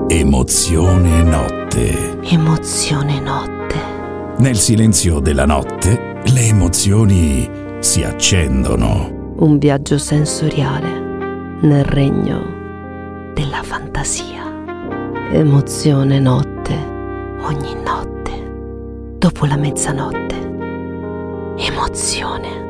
Emozione notte. Emozione notte. Nel silenzio della notte le emozioni si accendono. Un viaggio sensoriale nel regno della fantasia. Emozione notte. Ogni notte. Dopo la mezzanotte. Emozione.